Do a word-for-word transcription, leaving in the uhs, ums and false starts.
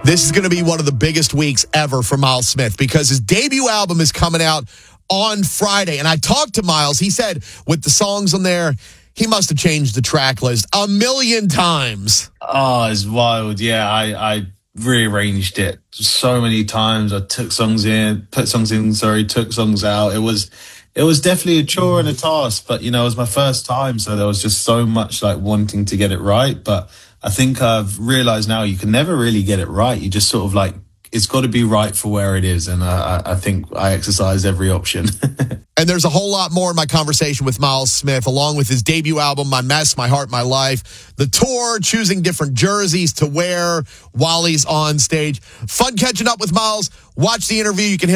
This is going to be one of the biggest weeks ever for Miles Smith because his debut album is coming out on Friday. And I talked to Miles. He said with the songs on there, he must have changed the track list a million times. Oh, it's wild. Yeah, I, I rearranged it so many times. I took songs in, put songs in, sorry, took songs out. It was it was definitely a chore and a task, but, you know, it was my first time, so there was just so much, like, wanting to get it right. But I think I've realized now you can never really get it right. You just sort of, like, it's got to be right for where it is, and I, I think I exercise every option. And there's a whole lot more in my conversation with Miles Smith, along with his debut album, My Mess, My Heart, My Life, the tour, choosing different jerseys to wear while he's on stage. Fun catching up with Miles. Watch the interview. You can hit